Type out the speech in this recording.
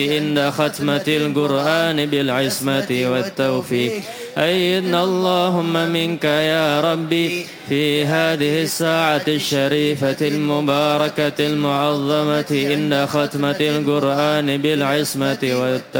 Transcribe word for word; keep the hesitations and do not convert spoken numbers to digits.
إن ختمة القرآن بالعصمة والتوفيق. أيدنا اللهم منك يا ربي في هذه الساعة الشريفة المباركة المعظمة إن ختمة القرآن بالعصمة والتوفيق